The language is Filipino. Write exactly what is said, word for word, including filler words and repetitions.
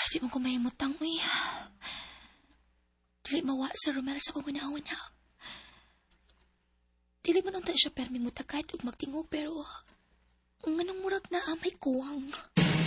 Di mo ko mahimutang, uy. Dili mawa sa Romel sa kong unawan niya. Dili man unta siya perming mutakad ug magtingog pero nganong murag na amay kuwang.